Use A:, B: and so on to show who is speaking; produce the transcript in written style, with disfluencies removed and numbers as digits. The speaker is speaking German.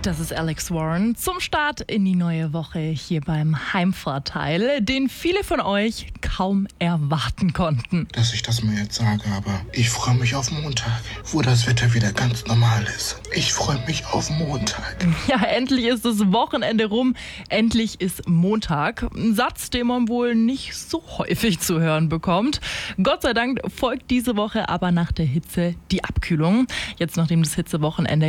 A: Das ist Alex Warren zum Start in die neue Woche hier beim Heimvorteil, den viele von euch kaum erwarten konnten.
B: Dass ich das mir jetzt sage, aber ich freue mich auf Montag, wo das Wetter wieder ganz normal ist. Ich freue mich auf Montag.
A: Ja, endlich ist das Wochenende rum. Endlich ist Montag. Ein Satz, den man wohl nicht so häufig zu hören bekommt. Gott sei Dank folgt diese Woche aber nach der Hitze die Abkühlung. Jetzt, nachdem das Hitzewochenende